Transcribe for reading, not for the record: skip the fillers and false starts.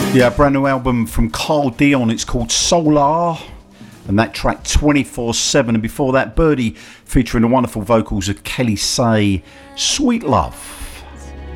Yeah, brand new album from Carl Dion. It's called Solar, and that track 24/7. And before that, Birdie featuring the wonderful vocals of Kelly Say, Sweet Love.